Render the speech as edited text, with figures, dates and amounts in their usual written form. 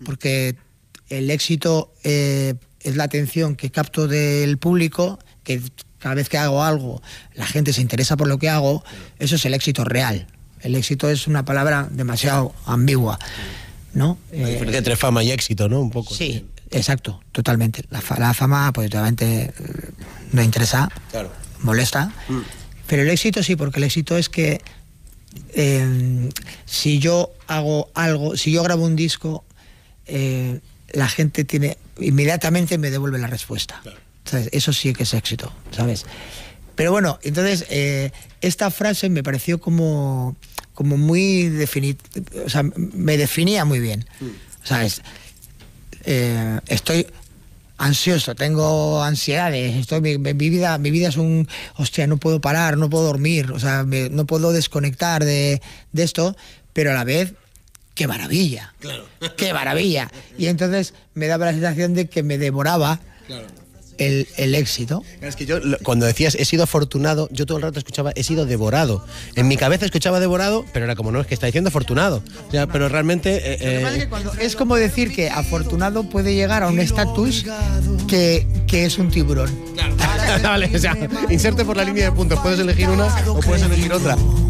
porque el éxito es la atención que capto del público, que cada vez que hago algo la gente se interesa por lo que hago. Eso es el éxito real. El éxito es una palabra demasiado ambigua, ¿no? La diferencia entre fama y éxito, ¿no? Un poco. Sí, exacto, totalmente. La fama, pues obviamente no interesa, claro, molesta, pero el éxito sí, porque el éxito es que si yo hago algo, si yo grabo un disco, la gente inmediatamente me devuelve la respuesta. Claro. ¿Sabes? Eso sí que es éxito, ¿sabes? Pero bueno, entonces esta frase me pareció como muy o sea, me definía muy bien, ¿sabes? Estoy ansioso, tengo ansiedades, mi vida es un... Hostia, no puedo parar, no puedo dormir, o sea, no puedo desconectar de esto, pero a la vez, ¡qué maravilla! Claro. ¡Qué maravilla! Y entonces me daba la sensación de que me devoraba, claro, el éxito. Es que yo, cuando decías he sido afortunado, yo todo el rato escuchaba he sido devorado. En mi cabeza escuchaba devorado, pero era como, no, es que está diciendo afortunado. O sea, pero realmente... es como decir que afortunado puede llegar a un estatus que es un tiburón. Claro. Vale, o sea, inserte por la línea de puntos. Puedes elegir una o puedes elegir otra.